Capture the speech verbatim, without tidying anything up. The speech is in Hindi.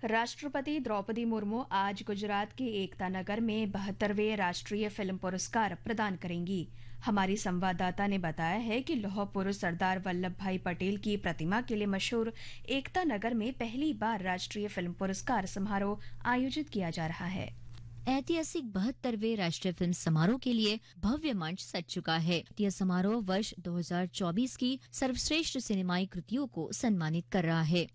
राष्ट्रपति द्रौपदी मुर्मू आज गुजरात के एकता नगर में बहत्तरवें राष्ट्रीय फिल्म पुरस्कार प्रदान करेंगी। हमारी संवाददाता ने बताया है कि लौह पुरुष सरदार वल्लभ भाई पटेल की प्रतिमा के लिए मशहूर एकता नगर में पहली बार राष्ट्रीय फिल्म पुरस्कार समारोह आयोजित किया जा रहा है। ऐतिहासिक बहत्तरवें राष्ट्रीय फिल्म समारोह के लिए भव्य मंच सज चुका है। यह समारोह वर्ष दो हज़ार चौबीस की सर्वश्रेष्ठ सिनेमाई कृतियों को सम्मानित कर रहा है।